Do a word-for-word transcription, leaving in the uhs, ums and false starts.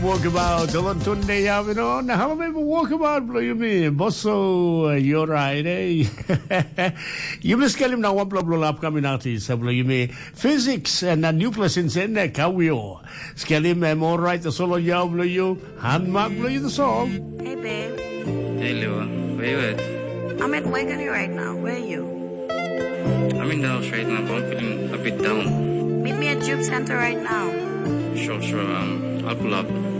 Walkabout, Dalan Tunde Yavino, how about walkabout, blow you mean? Bosso, you're right, eh? You must get him now, one blow blow upcoming artist, blow you mean? Physics and a new place in Sende, Kawio. Scale him, I'm all right, the solo yaw blow you, hand mark blow you the song. Hey, babe. Hey, Lua, where you at? I'm at Wagonly right now. Where are you? I'm in the house right now, but I'm feeling a bit down. Meet me at Juke Center right now. Sure, sure, um, I'll pull up.